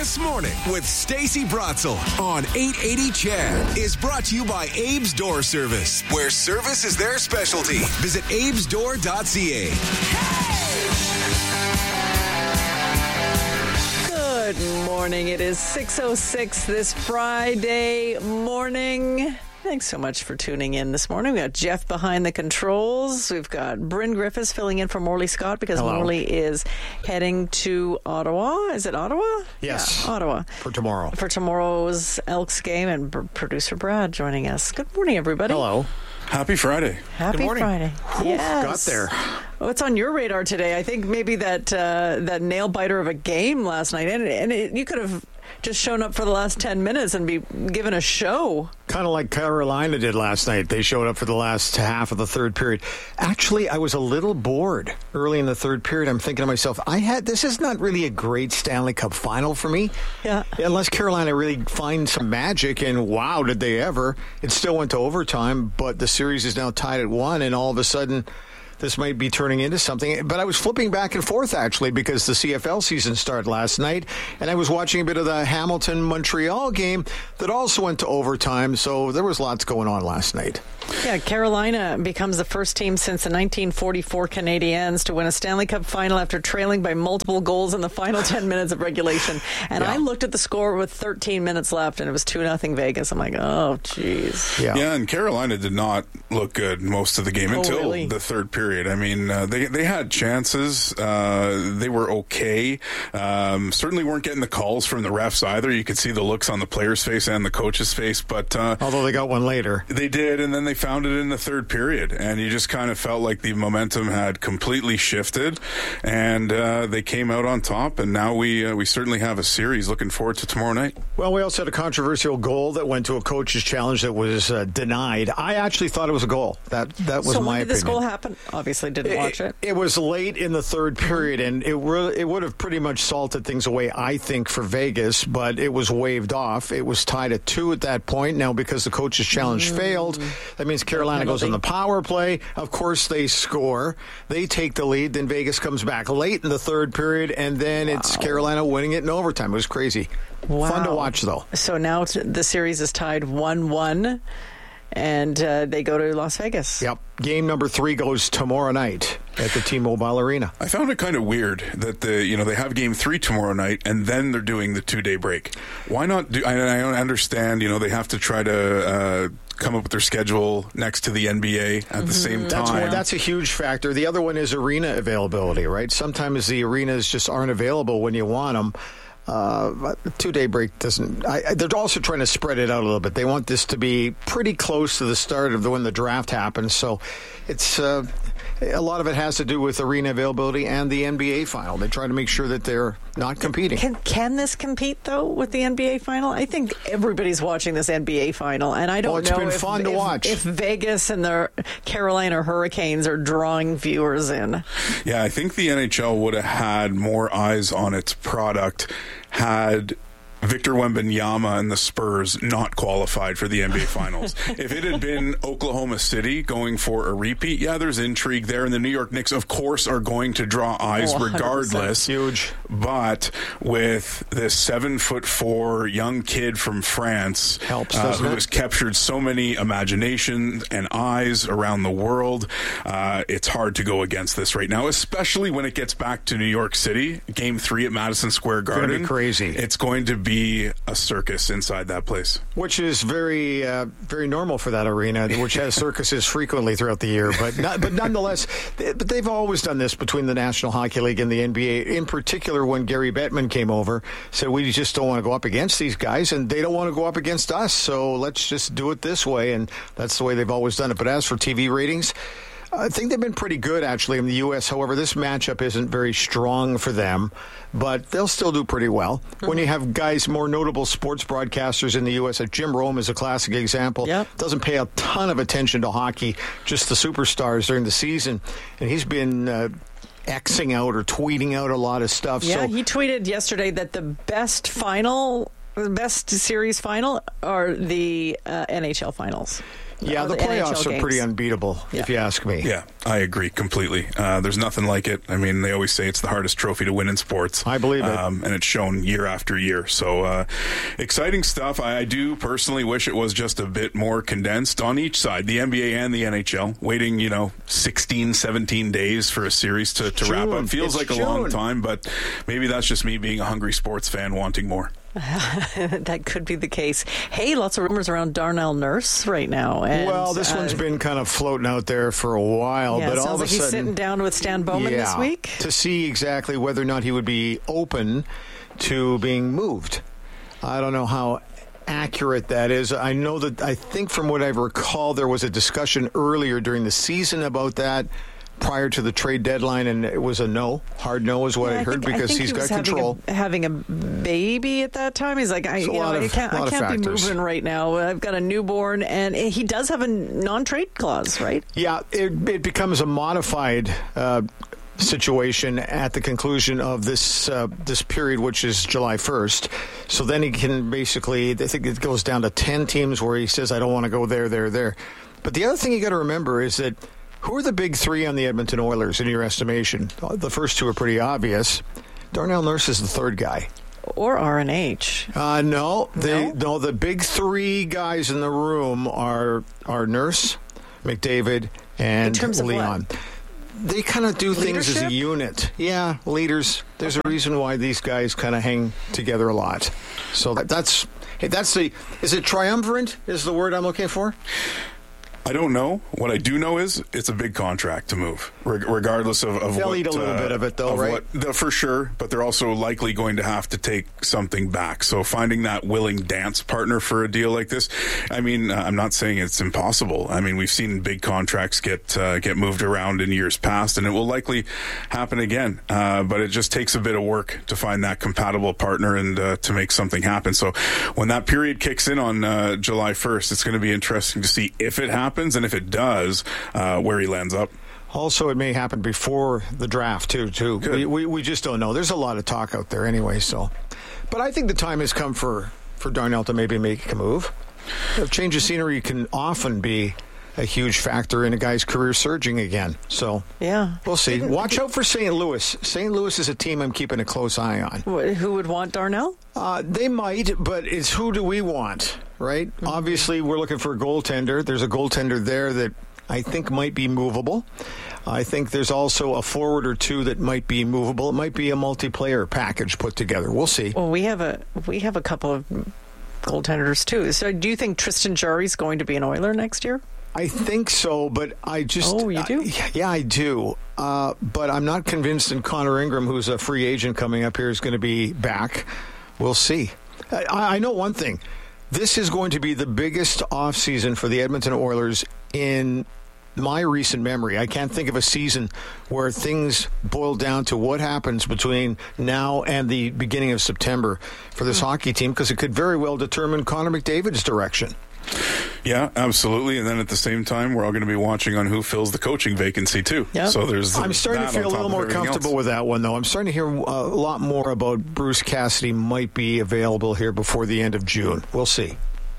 This Morning with Stacey Bratzel on 880 CHED is brought to you by Abe's Door Service, where service is their specialty. Visit abesdoor.ca. Good morning. It is 6:06 this Friday morning. Thanks so much for tuning in this morning. We got Jeff behind the controls. We've got Bryn Griffiths filling in for Morley Scott because Morley is heading to Ottawa. Is it Ottawa? Yes. Yeah, Ottawa. For tomorrow. For tomorrow's Elks game, and producer Brad joining us. Good morning, everybody. Hello. Happy Friday. Happy Good morning. Friday. Yes. Got there. What's on your radar today? I think maybe that nail biter of a game last night, and you could have just shown up for the last 10 minutes and be given a show. Kind of like Carolina did last night. They showed up for the last half of the third period. Actually, I was a little bored early in the third period. I'm thinking to myself, this is not really a great Stanley Cup final for me. Yeah. Unless Carolina really finds some magic, and wow, did they ever. It still went to overtime, but the series is now tied at 1, and all of a sudden this might be turning into something. But I was flipping back and forth, actually, because the CFL season started last night, and I was watching a bit of the Hamilton-Montreal game that also went to overtime, so there was lots going on last night. Yeah, Carolina becomes the first team since the 1944 Canadiens to win a Stanley Cup final after trailing by multiple goals in the final 10 minutes of regulation. And I looked at the score with 13 minutes left, and it was 2-0 Vegas. I'm like, oh, jeez. Yeah, and Carolina did not look good most of the game until the third period. I mean, they had chances. They were okay. Certainly weren't getting the calls from the refs either. You could see the looks on the player's face and the coach's face. But although they got one later. They did, and then they found it in the third period. And you just kind of felt like the momentum had completely shifted. And they came out on top, and now we certainly have a series. Looking forward to tomorrow night. Well, we also had a controversial goal that went to a coach's challenge that was denied. I actually thought it was a goal. That was my opinion. So when did this goal happen? Obviously didn't watch it. It was late in the third period, and it would have pretty much salted things away, I think, for Vegas, but it was waved off. It was tied at 2 at that point. Now, because the coach's challenge failed, that means Carolina goes on the power play. Of course, they score. They take the lead. Then Vegas comes back late in the third period, and then it's Carolina winning it in overtime. It was crazy. Wow. Fun to watch, though. So now the series is tied 1-1. And they go to Las Vegas. Yep. Game number 3 goes tomorrow night at the T-Mobile Arena. I found it kind of weird that they have game 3 tomorrow night, and then they're doing the 2-day break. Why not do? I understand. They have to try to come up with their schedule next to the NBA at the same time. That's a huge factor. The other one is arena availability, right? Sometimes the arenas just aren't available when you want them. 2-day break doesn't. They're also trying to spread it out a little bit. They want this to be pretty close to the start of when the draft happens. So it's a lot of it has to do with arena availability and the NBA final. They try to make sure that they're not competing. Can this compete though with the NBA final? I think everybody's watching this NBA final, and I don't know. It's been fun to watch. If Vegas and the Carolina Hurricanes are drawing viewers in. Yeah, I think the NHL would have had more eyes on its product had Victor Wembanyama and the Spurs not qualified for the NBA Finals. If it had been Oklahoma City going for a repeat, there's intrigue there, and the New York Knicks, of course, are going to draw eyes regardless. Huge. But with this 7'4" young kid from France, who has captured so many imaginations and eyes around the world, it's hard to go against this right now, especially when it gets back to New York City. Game 3 at Madison Square Garden. It's going to be crazy. It's going to be a circus inside that place, which is very normal for that arena, which has circuses frequently throughout the year. But nonetheless, they've always done this between the National Hockey League and the NBA. In particular, when Gary Bettman came over, said we just don't want to go up against these guys, and they don't want to go up against us. So let's just do it this way, and that's the way they've always done it. But as for TV ratings, I think they've been pretty good, actually, in the U.S. However, this matchup isn't very strong for them, but they'll still do pretty well. When you have guys, more notable sports broadcasters in the U.S., like Jim Rome is a classic example, doesn't pay a ton of attention to hockey, just the superstars during the season, and he's been Xing out or tweeting out a lot of stuff. Yeah, he tweeted yesterday that the best series final are the NHL finals. Yeah, the playoffs are pretty unbeatable, if you ask me. Yeah, I agree completely. There's nothing like it. I mean, they always say it's the hardest trophy to win in sports. I believe it. And it's shown year after year. So exciting stuff. I do personally wish it was just a bit more condensed on each side, the NBA and the NHL, waiting, 16, 17 days for a series to wrap up. Feels like a long time, but maybe that's just me being a hungry sports fan wanting more. That could be the case. Hey, lots of rumors around Darnell Nurse right now. And, well, this one's been kind of floating out there for a while. Yeah, but all of a like he's sudden, sitting down with Stan Bowman this week. To see exactly whether or not he would be open to being moved. I don't know how accurate that is. I think from what I recall, there was a discussion earlier during the season about that prior to the trade deadline, and it was a hard no is what I heard, because he's got control. Having a baby at that time, he's like, I can't be moving right now. I've got a newborn, and he does have a non-trade clause, right? Yeah, it becomes a modified situation at the conclusion of this period, which is July 1st. So then he can basically, I think it goes down to 10 teams where he says, I don't want to go there. But the other thing you got to remember is that who are the big three on the Edmonton Oilers in your estimation? The first two are pretty obvious. Darnell Nurse is the third guy. Or RNH. No, the big three guys in the room are Nurse, McDavid, and in terms of Leon. What? They kind of do things as a unit. Yeah, leaders. There's a reason why these guys kind of hang together a lot. So that's is it triumvirate is the word I'm looking for? I don't know. What I do know is it's a big contract to move, regardless of They'll eat a little bit of it, though, right? For sure, but they're also likely going to have to take something back. So finding that willing dance partner for a deal like this, I mean, I'm not saying it's impossible. I mean, we've seen big contracts get moved around in years past, and it will likely happen again. But it just takes a bit of work to find that compatible partner and to make something happen. So when that period kicks in on July 1st, it's going to be interesting to see if it happens. And if it does, where he lands up. Also, it may happen before the draft, too. We just don't know. There's a lot of talk out there anyway. So, but I think the time has come for Darnell to maybe make a move. A change of scenery can often be a huge factor in a guy's career surging again. So, yeah, we'll see. Watch out for St. Louis. St. Louis is a team I'm keeping a close eye on. Who would want Darnell? They might, but it's who do we want, right? Mm-hmm. Obviously, we're looking for a goaltender. There's a goaltender there that I think might be movable. I think there's also a forward or two that might be movable. It might be a multiplayer package put together. We'll see. Well, we have a couple of goaltenders too. So, do you think Tristan Jarry's going to be an Oiler next year? I think so, but I just... Oh, you do? Yeah, I do. But I'm not convinced that Connor Ingram, who's a free agent coming up here, is going to be back. We'll see. I know one thing. This is going to be the biggest offseason for the Edmonton Oilers in my recent memory. I can't think of a season where things boil down to what happens between now and the beginning of September for this hockey team, because it could very well determine Connor McDavid's direction. Yeah, absolutely. And then at the same time, we're all going to be watching on who fills the coaching vacancy, too. Yep. So I'm starting to feel a little more comfortable with that one, though. I'm starting to hear a lot more about Bruce Cassidy might be available here before the end of June. We'll see.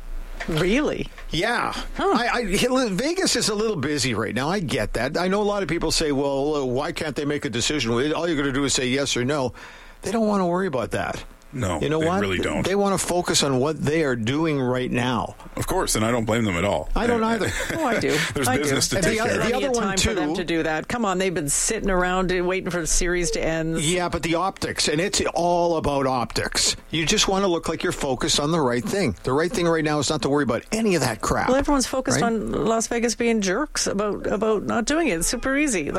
Really? Yeah. Huh. Vegas is a little busy right now. I get that. I know a lot of people say, well, why can't they make a decision? All you're going to do is say yes or no. They don't want to worry about that. No, you know they what? Really don't. They want to focus on what they are doing right now. Of course, and I don't blame them at all. I don't either. Oh, I do. There's business to take care of. The other one, too, for them to do that. Come on, they've been sitting around waiting for the series to end. Yeah, but the optics, and it's all about optics. You just want to look like you're focused on the right thing. The right thing right now is not to worry about any of that crap. Well, everyone's focused on Las Vegas being jerks about not doing it. It's super easy.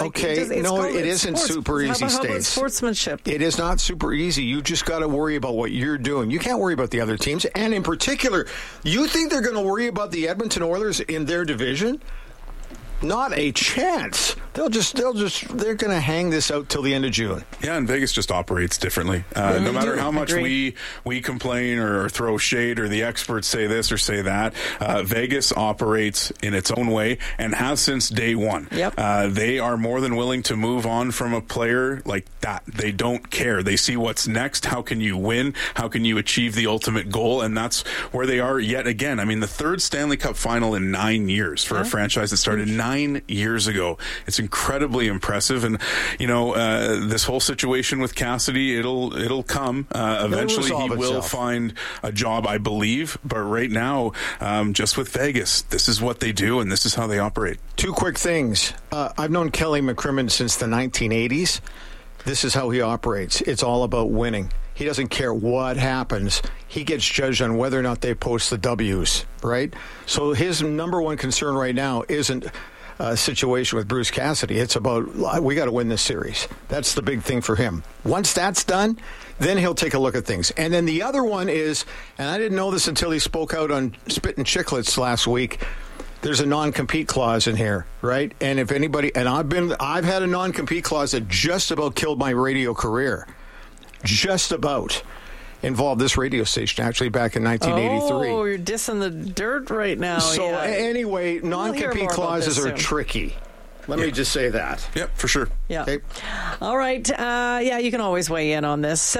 It isn't super easy, How about sportsmanship? It is not super easy. You just got to worry about what you're doing. You can't worry about the other teams. And in particular, you think they're going to worry about the Edmonton Oilers in their division? Not a chance. they're going to hang this out till the end of June. Yeah, and Vegas just operates differently. No matter how much we complain or throw shade or the experts say this or say that, Vegas operates in its own way and has since day one. Yep. They are more than willing to move on from a player like that. They don't care. They see what's next. How can you win? How can you achieve the ultimate goal? And that's where they are yet again. I mean, the third Stanley Cup final in 9 years for a franchise that started 9 years ago. It's incredibly impressive. And, this whole situation with Cassidy, it'll come. Eventually he will find a job, I believe. But right now, just with Vegas, this is what they do and this is how they operate. Two quick things. I've known Kelly McCrimmon since the 1980s. This is how he operates. It's all about winning. He doesn't care what happens. He gets judged on whether or not they post the W's, right? So his number one concern right now isn't a situation with Bruce Cassidy. It's about, we got to win this series. That's the big thing for him. Once that's done, then he'll take a look at things. And then the other one is, and I didn't know this until he spoke out on Spittin' Chicklets last week, there's a non-compete clause in here, right? And if anybody, and I've had a non-compete clause that just about killed my radio career. Just about involved this radio station actually back in 1983. Oh, you're dissing the dirt right now. So anyway, non-compete clauses are tricky. Let me just say that. Yep, for sure. Yeah. Okay. All right. You can always weigh in on this.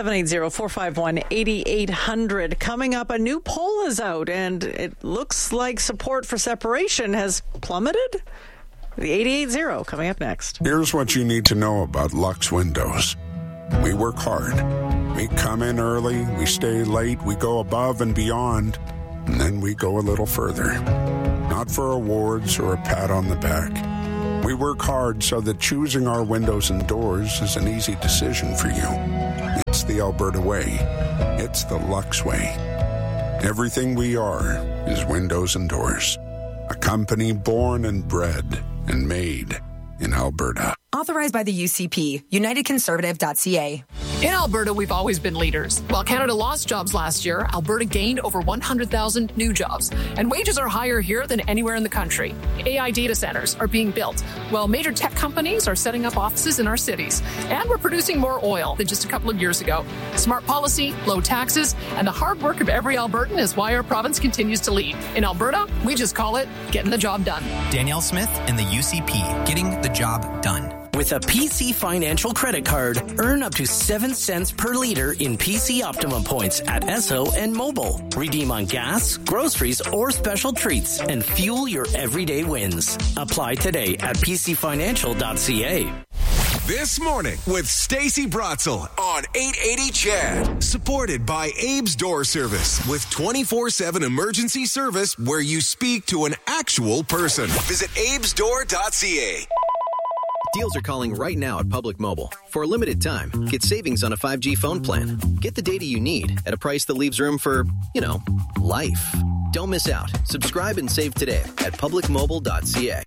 780-451-8800. Coming up, a new poll is out, and it looks like support for separation has plummeted. The 88-0 coming up next. Here's what you need to know about Lux Windows. We work hard. We come in early, we stay late, we go above and beyond, and then we go a little further. Not for awards or a pat on the back. We work hard so that choosing our windows and doors is an easy decision for you. It's the Alberta way. It's the Lux way. Everything we are is windows and doors. A company born and bred and made in Alberta. Authorized by the UCP, UnitedConservative.ca. In Alberta, we've always been leaders. While Canada lost jobs last year, Alberta gained over 100,000 new jobs. And wages are higher here than anywhere in the country. AI data centers are being built, while major tech companies are setting up offices in our cities. And we're producing more oil than just a couple of years ago. Smart policy, low taxes, and the hard work of every Albertan is why our province continues to lead. In Alberta, we just call it getting the job done. Danielle Smith and the UCP, getting the job done. With a PC Financial credit card, earn up to 7 cents per liter in PC Optimum points at Esso and Mobile. Redeem on gas, groceries, or special treats and fuel your everyday wins. Apply today at pcfinancial.ca. This morning with Stacey Bratzel on 880 CHED. Supported by Abe's Door Service with 24/7 emergency service where you speak to an actual person. Visit abesdoor.ca. Deals are calling right now at Public Mobile. For a limited time, get savings on a 5G phone plan. Get the data you need at a price that leaves room for, life. Don't miss out. Subscribe and save today at publicmobile.ca.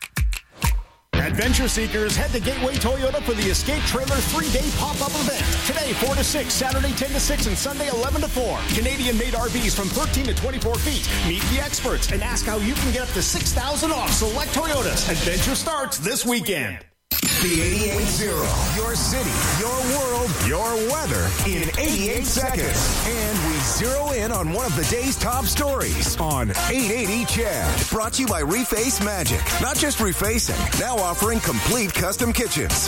Adventure seekers, head to Gateway Toyota for the Escape Trailer 3-day pop-up event. Today, 4 to 6, Saturday, 10 to 6, and Sunday, 11 to 4. Canadian-made RVs from 13 to 24 feet. Meet the experts and ask how you can get up to $6,000 off select Toyotas. Adventure starts this weekend. The 88.0. Your city, your world, your weather in 88 seconds. And we zero in on one of the day's top stories on 880 CHED. Brought to you by Reface Magic. Not just refacing, now offering complete custom kitchens.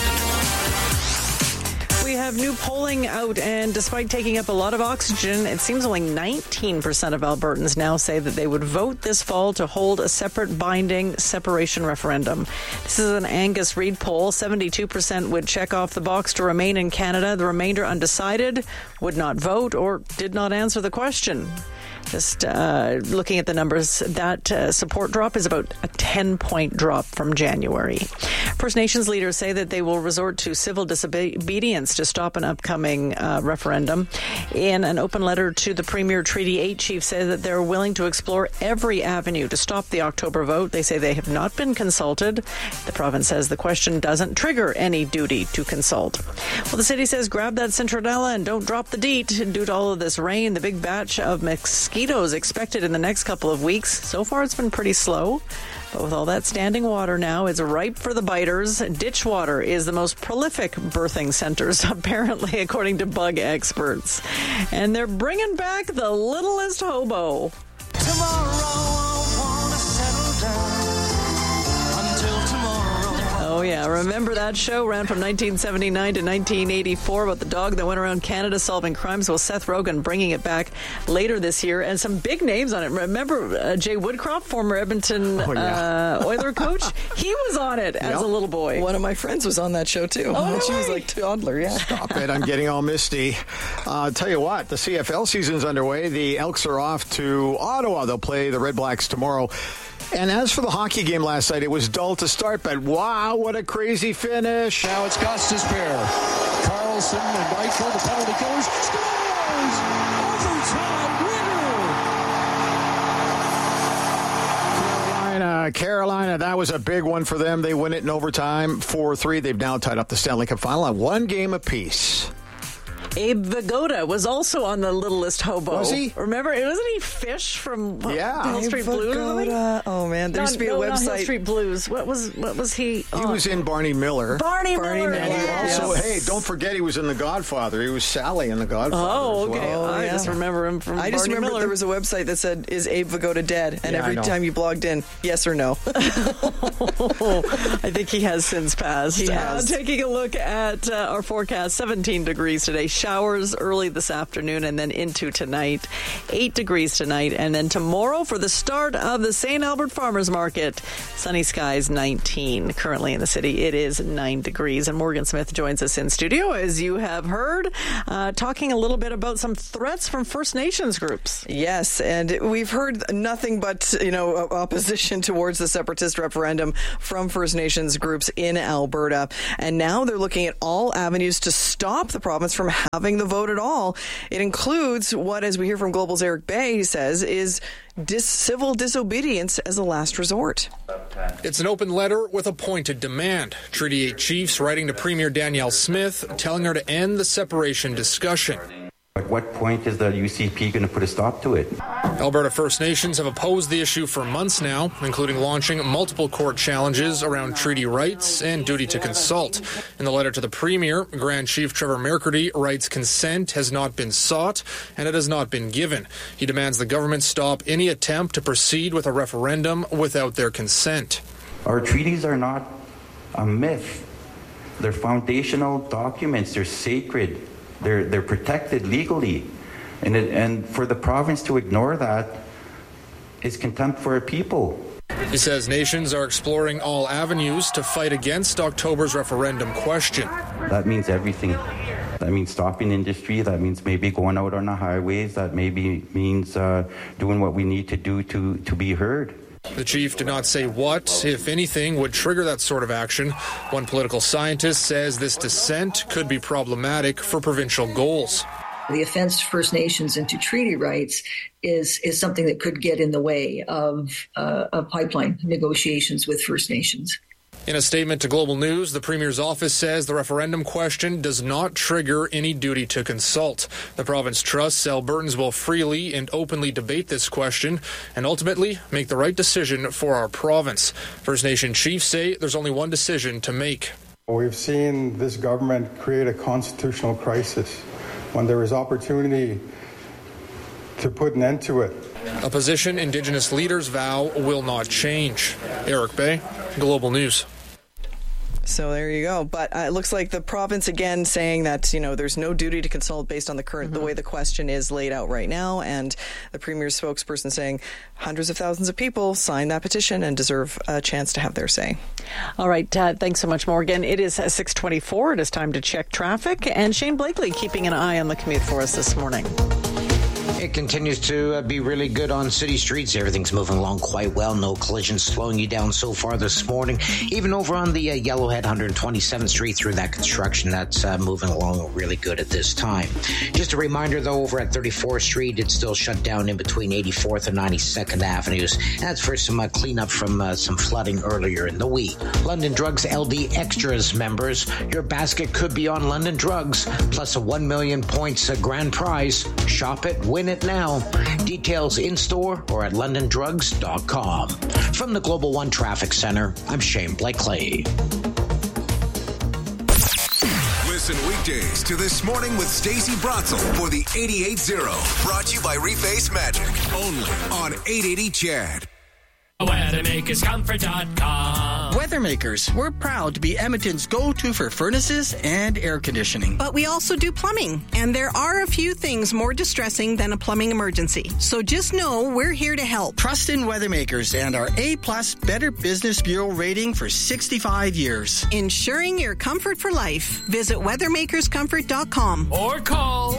We have new polling out, and despite taking up a lot of oxygen, it seems only 19% of Albertans now say that they would vote this fall to hold a separate binding separation referendum. This is an Angus Reid poll. 72% would check off the box to remain in Canada. The remainder undecided, would not vote, or did not answer the question. Just looking at the numbers, that support drop is about a 10-point drop from January. First Nations leaders say that they will resort to civil disobedience to stop an upcoming referendum. In an open letter to the Premier, Treaty 8 chief said that they're willing to explore every avenue to stop the October vote. They say they have not been consulted. The province says the question doesn't trigger any duty to consult. Well, the city says grab that Centronella and don't drop the DEET. Due to all of this rain, the big batch of mosquitoes expected in the next couple of weeks. So far, it's been pretty slow. But with all that standing water now, it's ripe for the biters. Ditchwater is the most prolific birthing centers, apparently, according to bug experts. And they're bringing back the littlest hobo. Oh, yeah. Remember that show? Ran from 1979 to 1984 about the dog that went around Canada solving crimes. Well, Seth Rogen bringing it back later this year. And some big names on it. Remember Jay Woodcroft, former Edmonton Oiler coach? He was on it as a little boy. One of my friends was on that show, too. Oh, she was like toddler, yeah. Stop it. I'm getting all misty. Tell you what, the CFL season's underway. The Elks are off to Ottawa. They'll play the Red Blacks tomorrow. And as for the hockey game last night, it was dull to start, but wow, what a crazy finish. Now it's Gostisbehere. Carlson and Eichel, the penalty goes, scores! Overtime winner! Carolina, that was a big one for them. They win it in overtime, 4-3. They've now tied up the Stanley Cup final at one game apiece. Abe Vigoda was also on the littlest hobo. Was he? Remember, wasn't he Fish from Hill Street Blues? Oh man, there used to be a website. Not Hill Street Blues. What was he? He was in Barney Miller. Barney Miller. And he also, hey, don't forget he was in The Godfather. He was Sally in The Godfather. Oh, okay. As well. I just remember him from. I just Barney remember Miller. there was a website that said, "Is Abe Vigoda dead?" And every time you logged in, yes or no. I think he has since passed. He has. Taking a look at our forecast, 17 degrees today. Showers early this afternoon and then into tonight. 8 degrees tonight. And then tomorrow for the start of the St. Albert Farmers Market, sunny skies 19. Currently in the city, it is 9 degrees. And Morgan Smith joins us in studio, as you have heard, talking a little bit about some threats from First Nations groups. Yes, and we've heard nothing but, opposition towards the separatist referendum from First Nations groups in Alberta. And now they're looking at all avenues to stop the province from having the vote at all. It includes what, as we hear from Global's Eric Bay, he says, is civil disobedience as a last resort. It's an open letter with a pointed demand. Treaty 8 chiefs writing to Premier Danielle Smith, telling her to end the separation discussion. At what point is the UCP going to put a stop to it? Alberta First Nations have opposed the issue for months now, including launching multiple court challenges around treaty rights and duty to consult. In the letter to the Premier, Grand Chief Trevor McCurdy writes consent has not been sought and it has not been given. He demands the government stop any attempt to proceed with a referendum without their consent. Our treaties are not a myth. They're foundational documents. They're sacred. They're protected legally, and for the province to ignore that is contempt for our people. He says nations are exploring all avenues to fight against October's referendum question. That means everything. That means stopping industry. That means maybe going out on the highways. That maybe means doing what we need to do to be heard. The chief did not say what, if anything, would trigger that sort of action. One political scientist says this dissent could be problematic for provincial goals. The offense to First Nations and to treaty rights is something that could get in the way of pipeline negotiations with First Nations. In a statement to Global News, the Premier's office says the referendum question does not trigger any duty to consult. The province trusts Albertans will freely and openly debate this question and ultimately make the right decision for our province. First Nation chiefs say there's only one decision to make. We've seen this government create a constitutional crisis when there is opportunity to put an end to it. A position Indigenous leaders vow will not change. Eric Bay, Global News. So there you go. But it looks like the province again saying that, there's no duty to consult based on the way the question is laid out right now. And the Premier's spokesperson saying hundreds of thousands of people signed that petition and deserve a chance to have their say. All right. Thanks so much, Morgan. It is 6:24. It is time to check traffic. And Shane Blakely keeping an eye on the commute for us this morning. It continues to be really good on city streets. Everything's moving along quite well. No collisions slowing you down so far this morning. Even over on the Yellowhead 127th Street through that construction, that's moving along really good at this time. Just a reminder, though, over at 34th Street, it's still shut down in between 84th and 92nd Avenues. That's for some cleanup from some flooding earlier in the week. London Drugs LD Extras members, your basket could be on London Drugs, plus a 1 million points grand prize. Shop it Win it now. Details in-store or at londondrugs.com. From the Global One Traffic Center, I'm Shane Blakely. Listen weekdays to This Morning with Stacey Bratzel for the 88.0. Brought to you by Reface Magic. Only on 880 CHED. WeathermakersComfort.com. Weathermakers, we're proud to be Edmonton's go-to for furnaces and air conditioning. But we also do plumbing, and there are a few things more distressing than a plumbing emergency. So just know we're here to help. Trust in Weathermakers and our A-plus Better Business Bureau rating for 65 years. Ensuring your comfort for life. Visit WeathermakersComfort.com. Or call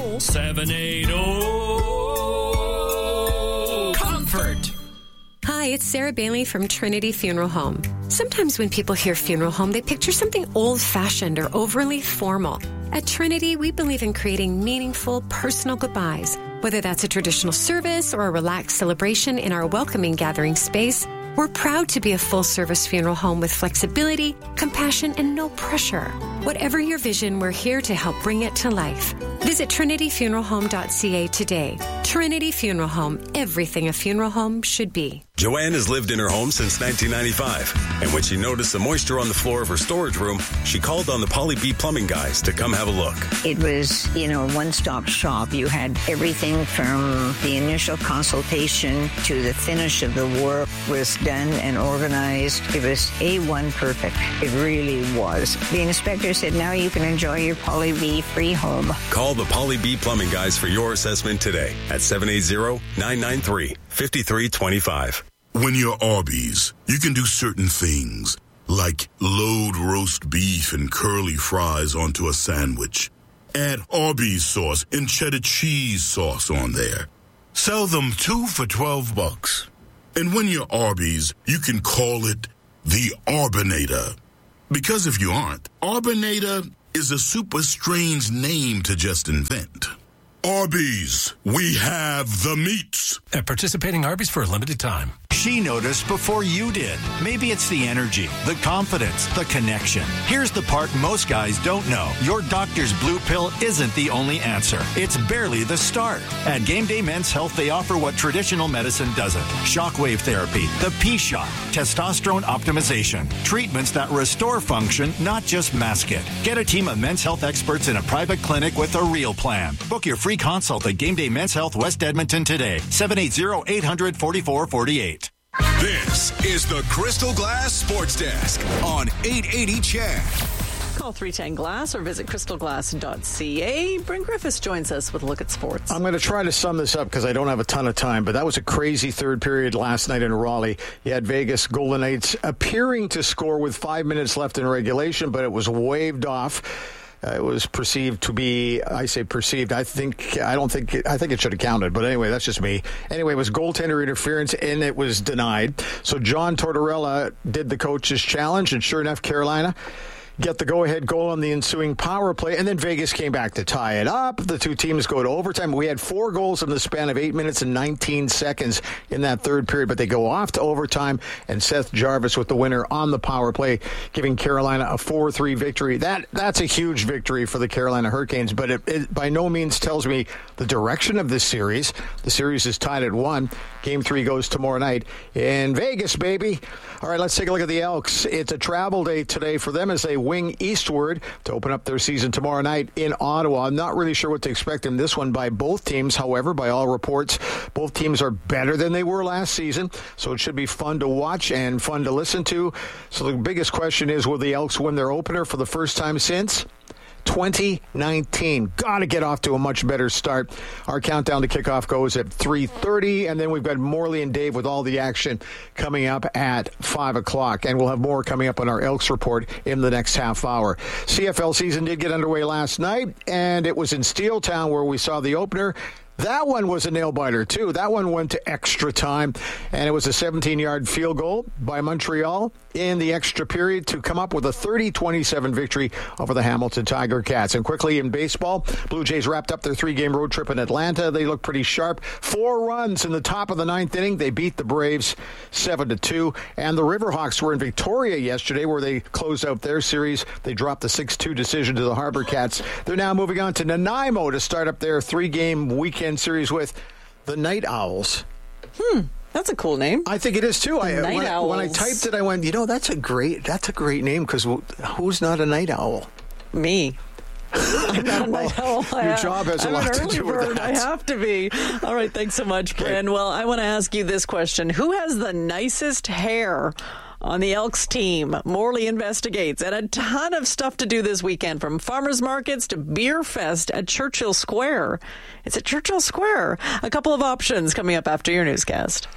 780-COMFORT. Hi, it's Sarah Bailey from Trinity Funeral Home. Sometimes when people hear funeral home, they picture something old-fashioned or overly formal. At Trinity, we believe in creating meaningful, personal goodbyes. Whether that's a traditional service or a relaxed celebration in our welcoming gathering space, we're proud to be a full-service funeral home with flexibility, compassion, and no pressure. Whatever your vision, we're here to help bring it to life. Visit trinityfuneralhome.ca today. Trinity Funeral Home, everything a funeral home should be. Joanne has lived in her home since 1995, and when she noticed the moisture on the floor of her storage room, she called on the Polly B plumbing guys to come have a look. It was, a one-stop shop. You had everything from the initial consultation to the finish of the work was done and organized. It was A1 perfect. It really was. The inspector said, now you can enjoy your Polly B free home. Call the Polly B plumbing guys for your assessment today at 780-993-5325. When you're Arby's, you can do certain things, like load roast beef and curly fries onto a sandwich. Add Arby's sauce and cheddar cheese sauce on there. Sell them 2 for $12. And when you're Arby's, you can call it the Arbinator. Because if you aren't, Arbinator is a super strange name to just invent. Arby's, we have the meats. At participating Arby's for a limited time. She noticed before you did. Maybe it's the energy, the confidence, the connection. Here's the part most guys don't know. Your doctor's blue pill isn't the only answer. It's barely the start. At Game Day Men's Health, they offer what traditional medicine doesn't. Shockwave therapy, the P-Shot, testosterone optimization, treatments that restore function, not just mask it. Get a team of men's health experts in a private clinic with a real plan. Book your free consult at Game Day Men's Health West Edmonton today. 780-800-4448. This is the Crystal Glass Sports Desk on 880 CHED. Call 310-GLASS or visit crystalglass.ca. Bryn Griffiths joins us with a look at sports. I'm going to try to sum this up because I don't have a ton of time, but that was a crazy third period last night in Raleigh. You had Vegas Golden Knights appearing to score with 5 minutes left in regulation, but it was waved off. It was perceived to be, I say perceived, I think it should have counted. But anyway, that's just me. Anyway, it was goaltender interference, and it was denied. So John Tortorella did the coach's challenge, and sure enough, Carolina get the go-ahead goal on the ensuing power play, and then Vegas came back to tie it up. The two teams go to overtime. We had 4 goals in the span of 8 minutes and 19 seconds in that third period, but they go off to overtime, and Seth Jarvis with the winner on the power play, giving Carolina a 4-3 victory. That's a huge victory for the Carolina Hurricanes, but it by no means tells me the direction of this series. The series is tied at 1. Game 3 goes tomorrow night in Vegas, baby. All right, let's take a look at the Elks. It's a travel day today for them as they wing eastward to open up their season tomorrow night in Ottawa. I'm not really sure what to expect in this one by both teams. However, by all reports, both teams are better than they were last season, so it should be fun to watch and fun to listen to. So the biggest question is, will the Elks win their opener for the first time since 2019. Got to get off to a much better start. Our countdown to kickoff goes at 3:30, and then we've got Morley and Dave with all the action coming up at 5 o'clock. And we'll have more coming up on our Elks report in the next half hour. CFL season did get underway last night, and it was in Steeltown where we saw the opener. That one was a nail-biter, too. That one went to extra time, and it was a 17-yard field goal by Montreal in the extra period to come up with a 30-27 victory over the Hamilton Tiger Cats. And quickly in baseball, Blue Jays wrapped up their 3-game road trip in Atlanta. They look pretty sharp. 4 runs in the top of the 9th inning. They beat the Braves 7-2. And the Riverhawks were in Victoria yesterday where they closed out their series. They dropped the 6-2 decision to the Harbor Cats. They're now moving on to Nanaimo to start up their 3-game weekend weekend series with the Night Owls. That's a cool name. I think it is too. When I typed it, I went, that's a great name, because who's not a night owl? Me. I'm not a night owl. Your job has a lot to do with that. I have to be. All right, thanks so much, Bryn. Well, I want to ask you this question. Who has the nicest hair on the Elks team? Morley investigates. And a ton of stuff to do this weekend, from farmers markets to beer fest at Churchill Square. It's at Churchill Square. A couple of options coming up after your newscast.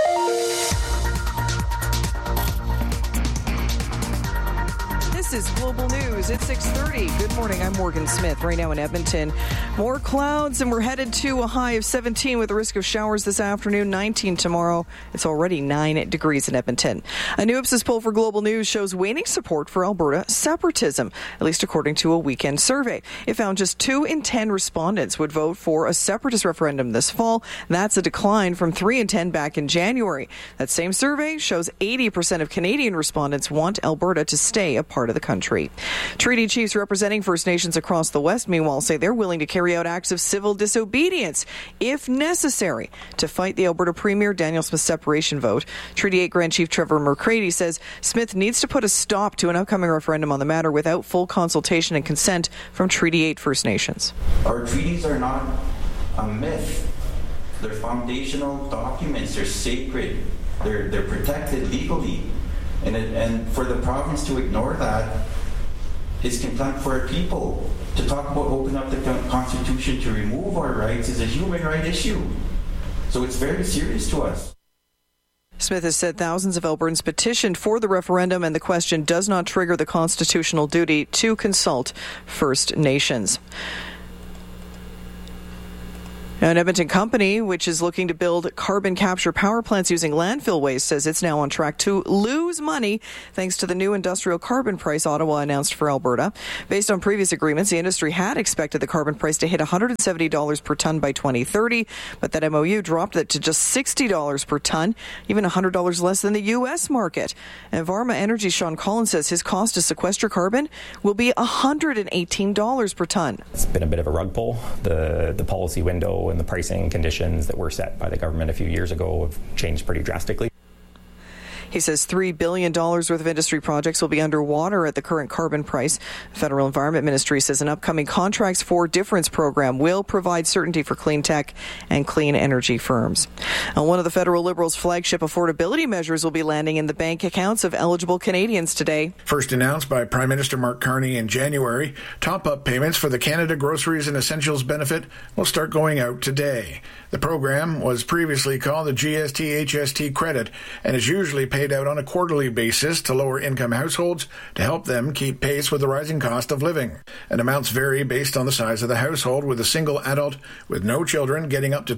This is Global News at 6:30. Good morning. I'm Morgan Smith. Right now in Edmonton, more clouds, and we're headed to a high of 17 with a risk of showers this afternoon, 19 tomorrow. It's already 9 degrees in Edmonton. A new Ipsos poll for Global News shows waning support for Alberta separatism, at least according to a weekend survey. It found just 2 in 10 respondents would vote for a separatist referendum this fall. That's a decline from 3 in 10 back in January. That same survey shows 80% of Canadian respondents want Alberta to stay a part of the country. Treaty chiefs representing First Nations across the West, meanwhile, say they're willing to carry out acts of civil disobedience, if necessary, to fight the Alberta Premier Danielle Smith's separation vote. Treaty 8 Grand Chief Trevor McCready says Smith needs to put a stop to an upcoming referendum on the matter without full consultation and consent from Treaty 8 First Nations. Our treaties are not a myth. They're foundational documents. They're sacred. They're protected legally. And for the province to ignore that is contempt for our people. To talk about opening up the Constitution to remove our rights is a human right issue. So it's very serious to us. Smith has said thousands of Albertans petitioned for the referendum, and the question does not trigger the constitutional duty to consult First Nations. An Edmonton company, which is looking to build carbon capture power plants using landfill waste, says it's now on track to lose money thanks to the new industrial carbon price Ottawa announced for Alberta. Based on previous agreements, the industry had expected the carbon price to hit $170 per ton by 2030, but that MOU dropped it to just $60 per ton, even $100 less than the U.S. market. And Varma Energy Sean Collins says his cost to sequester carbon will be $118 per ton. It's been a bit of a rug pull. The policy window and the pricing conditions that were set by the government a few years ago have changed pretty drastically. He says $3 billion worth of industry projects will be underwater at the current carbon price. The Federal Environment Ministry says an upcoming Contracts for Difference program will provide certainty for clean tech and clean energy firms. And one of the federal Liberals' flagship affordability measures will be landing in the bank accounts of eligible Canadians today. First announced by Prime Minister Mark Carney in January, top-up payments for the Canada Groceries and Essentials benefit will start going out today. The program was previously called the GST-HST credit and is usually paid out on a quarterly basis to lower-income households to help them keep pace with the rising cost of living. And amounts vary based on the size of the household, with a single adult with no children getting up to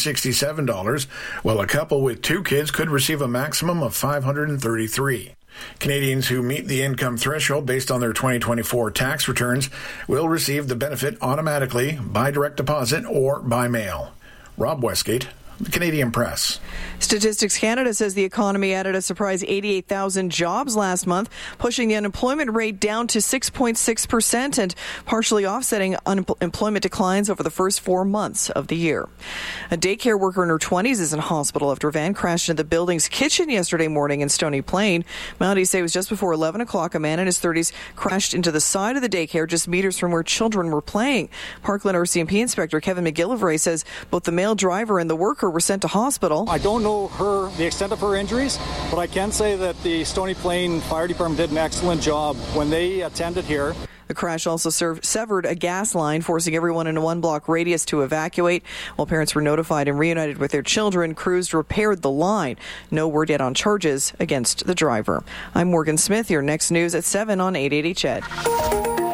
$267, while a couple with 2 kids could receive a maximum of $533. Canadians who meet the income threshold based on their 2024 tax returns will receive the benefit automatically by direct deposit or by mail. Rob Westgate, the Canadian Press. Statistics Canada says the economy added a surprise 88,000 jobs last month, pushing the unemployment rate down to 6.6% and partially offsetting unemployment declines over the first 4 months of the year. A daycare worker in her 20s is in hospital after a van crashed into the building's kitchen yesterday morning in Stony Plain. Mounties say it was just before 11 o'clock. A man in his 30s crashed into the side of the daycare just meters from where children were playing. Parkland RCMP Inspector Kevin McGillivray says both the male driver and the worker were sent to hospital. I don't know the extent of her injuries, but I can say that the Stony Plain Fire Department did an excellent job when they attended here. The crash also severed a gas line, forcing everyone in a 1-block radius to evacuate. While parents were notified and reunited with their children, crews repaired the line. No word yet on charges against the driver. I'm Morgan Smith. Your next news at 7 on 880 CHED.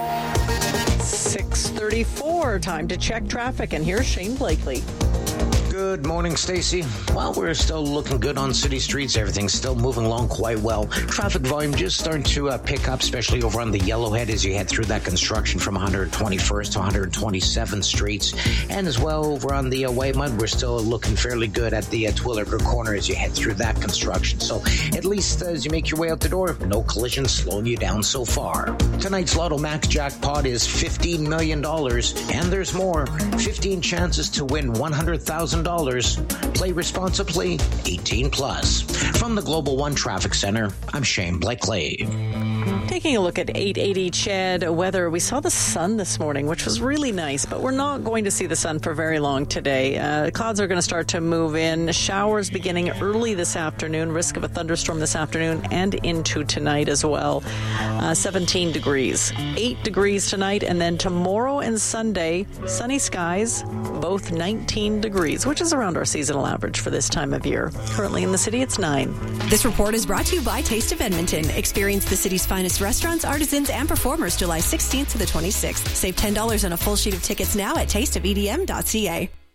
6:34, time to check traffic, and here's Shane Blakely. Good morning, Stacey. Well, we're still looking good on city streets. Everything's still moving along quite well. Traffic volume just starting to pick up, especially over on the Yellowhead as you head through that construction from 121st to 127th Streets. And as well over on the Waymud, we're still looking fairly good at the Twilliger Corner as you head through that construction. So at least as you make your way out the door, no collisions slowing you down so far. Tonight's Lotto Max jackpot is $15 million, and there's more. 15 chances to win $100,000. Play responsibly, 18 plus. From the Global One Traffic Center, I'm Shane Blakely. Taking a look at 880 CHED weather, we saw the sun this morning, which was really nice, but we're not going to see the sun for very long today. Clouds are going to start to move in. Showers beginning early this afternoon, risk of a thunderstorm this afternoon and into tonight as well. 17 degrees, 8 degrees tonight, and then tomorrow and Sunday, sunny skies, both 19 degrees, which is around our seasonal average for this time of year. Currently in the city, it's 9. This report is brought to you by Taste of Edmonton. Experience the city's finest restaurants, artisans, and performers July 16th to the 26th. Save $10 on a full sheet of tickets now at tasteofedm.ca.